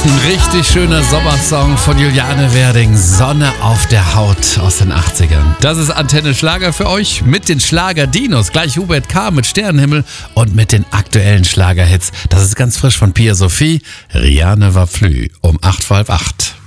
Ein richtig schöner Sommersong von Juliane Werding, Sonne auf der Haut aus den 80ern. Das ist Antenne Schlager für euch mit den Schlager-Dinos. Gleich Hubert K. mit Sternenhimmel und mit den aktuellen Schlagerhits. Das ist ganz frisch von Pia Sophie. Riane war Flü um 7:45.